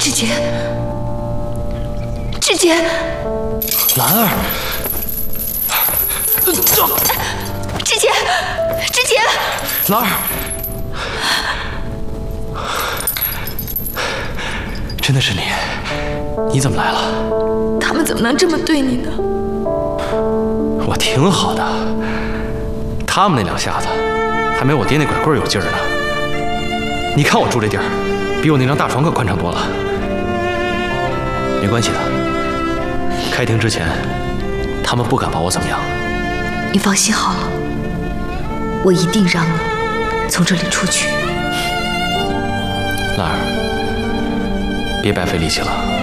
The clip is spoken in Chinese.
志杰，志杰， 兰儿， 志杰，志杰， 兰儿，真的是你？你怎么来了？ 他们怎么能这么对你呢？ 我挺好的，他们那两下子还没我爹那拐棍有劲儿呢。你看我住这地儿，比我那张大床可宽敞多了。没关系的，开庭之前，他们不敢把我怎么样。 你放心好了，我一定让你从这里出去。 兰儿，别白费力气了。